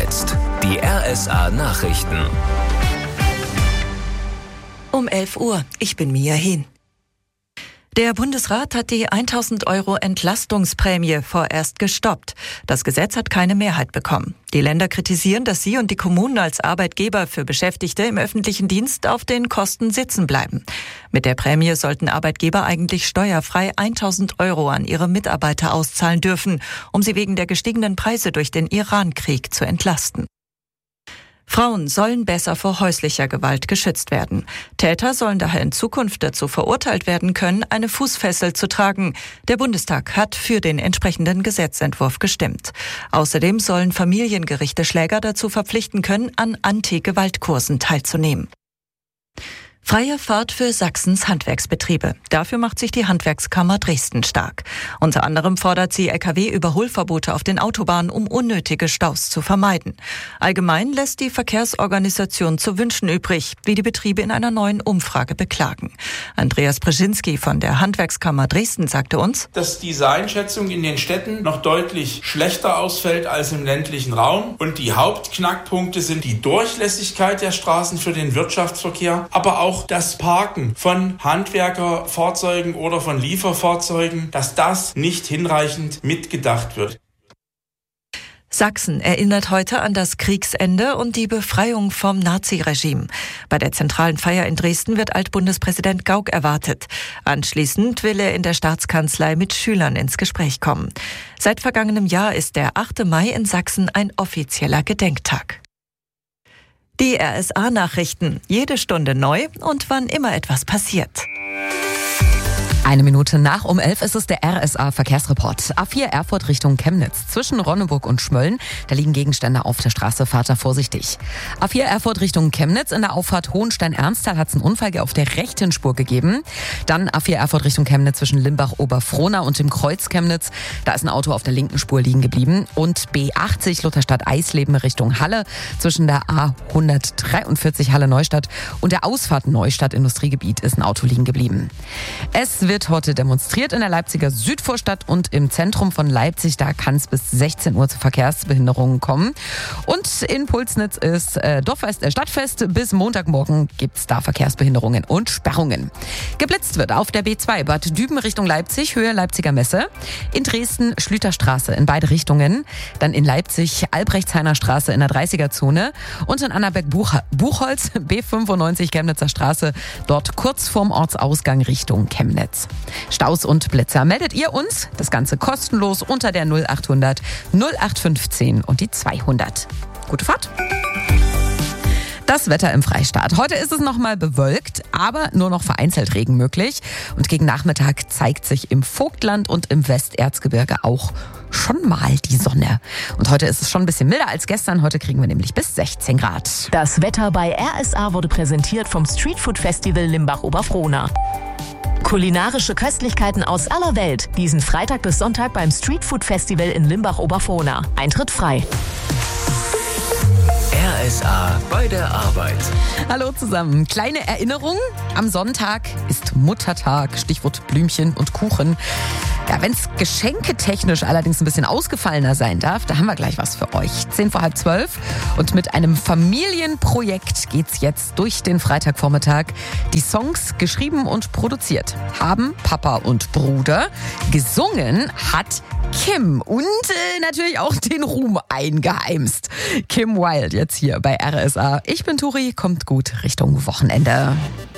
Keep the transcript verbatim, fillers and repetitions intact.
jetzt die R S A-Nachrichten. Um elf Uhr, ich bin Mia Hehn. Der Bundesrat hat die tausend Euro Entlastungsprämie vorerst gestoppt. Das Gesetz hat keine Mehrheit bekommen. Die Länder kritisieren, dass sie und die Kommunen als Arbeitgeber für Beschäftigte im öffentlichen Dienst auf den Kosten sitzen bleiben. Mit der Prämie sollten Arbeitgeber eigentlich steuerfrei tausend Euro an ihre Mitarbeiter auszahlen dürfen, um sie wegen der gestiegenen Preise durch den Iran-Krieg zu entlasten. Frauen sollen besser vor häuslicher Gewalt geschützt werden. Täter sollen daher in Zukunft dazu verurteilt werden können, eine Fußfessel zu tragen. Der Bundestag hat für den entsprechenden Gesetzentwurf gestimmt. Außerdem sollen Familiengerichte Schläger dazu verpflichten können, an Anti-Gewalt-Kursen teilzunehmen. Freie Fahrt für Sachsens Handwerksbetriebe. Dafür macht sich die Handwerkskammer Dresden stark. Unter anderem fordert sie L K W-Überholverbote auf den Autobahnen, um unnötige Staus zu vermeiden. Allgemein lässt die Verkehrsorganisation zu wünschen übrig, wie die Betriebe in einer neuen Umfrage beklagen. Andreas Brzezinski von der Handwerkskammer Dresden sagte uns, dass diese Einschätzung in den Städten noch deutlich schlechter ausfällt als im ländlichen Raum. Und die Hauptknackpunkte sind die Durchlässigkeit der Straßen für den Wirtschaftsverkehr, aber auch Auch das Parken von Handwerkerfahrzeugen oder von Lieferfahrzeugen, dass das nicht hinreichend mitgedacht wird. Sachsen erinnert heute an das Kriegsende und die Befreiung vom Naziregime. Bei der zentralen Feier in Dresden wird Altbundespräsident Gauck erwartet. Anschließend will er in der Staatskanzlei mit Schülern ins Gespräch kommen. Seit vergangenem Jahr ist der achte Mai in Sachsen ein offizieller Gedenktag. Die R S A-Nachrichten, jede Stunde neu und wann immer etwas passiert. Eine Minute nach um elf ist es der R S A-Verkehrsreport. A vier Erfurt Richtung Chemnitz. Zwischen Ronneburg und Schmölln, da liegen Gegenstände auf der Straße, fahrt da vorsichtig. A vier Erfurt Richtung Chemnitz, in der Auffahrt Hohenstein-Ernsthal hat es einen Unfall auf der rechten Spur gegeben. Dann A vier Erfurt Richtung Chemnitz zwischen Limbach-Oberfrohna und dem Kreuz Chemnitz. Da ist ein Auto auf der linken Spur liegen geblieben. Und B achtzig Lutherstadt-Eisleben Richtung Halle zwischen der A hundertdreiundvierzig Halle-Neustadt und der Ausfahrt Neustadt-Industriegebiet ist ein Auto liegen geblieben. Es wird heute demonstriert in der Leipziger Südvorstadt und im Zentrum von Leipzig. Da kann es bis sechzehn Uhr zu Verkehrsbehinderungen kommen. Und in Pulsnitz ist äh, Dorffest, äh, Stadtfest. Bis Montagmorgen gibt es da Verkehrsbehinderungen und Sperrungen. Geblitzt wird auf der B zwei Bad Düben Richtung Leipzig, Höhe Leipziger Messe. In Dresden Schlüterstraße in beide Richtungen. Dann in Leipzig Albrechtshainer Straße in der dreißiger-Zone. Und in Annaberg-Buchholz B fünfundneunzig Chemnitzer Straße. Dort kurz vorm Ortsausgang Richtung Chemnitz. Staus und Blitzer meldet ihr uns. Das Ganze kostenlos unter der null achthundert null acht fünfzehn und die zweihundert. Gute Fahrt! Das Wetter im Freistaat. Heute ist es nochmal bewölkt, aber nur noch vereinzelt Regen möglich. Und gegen Nachmittag zeigt sich im Vogtland und im Westerzgebirge auch schon mal die Sonne. Und heute ist es schon ein bisschen milder als gestern. Heute kriegen wir nämlich bis sechzehn Grad. Das Wetter bei R S A wurde präsentiert vom Streetfood Festival Limbach-Oberfrohna. Kulinarische Köstlichkeiten aus aller Welt. Diesen Freitag bis Sonntag beim Streetfood Festival in Limbach-Oberfrohna. Eintritt frei. R S A bei der Arbeit. Hallo zusammen. Kleine Erinnerung. Am Sonntag ist Muttertag. Stichwort Blümchen und Kuchen. Ja, wenn es geschenketechnisch allerdings ein bisschen ausgefallener sein darf, da haben wir gleich was für euch. Zehn vor halb zwölf. Und mit einem Familienprojekt geht's jetzt durch den Freitagvormittag. Die Songs geschrieben und produziert haben Papa und Bruder. Gesungen hat Kim und äh, natürlich auch den Ruhm eingeheimst. Kim Wilde jetzt hier bei R S A. Ich bin Turi, kommt gut Richtung Wochenende.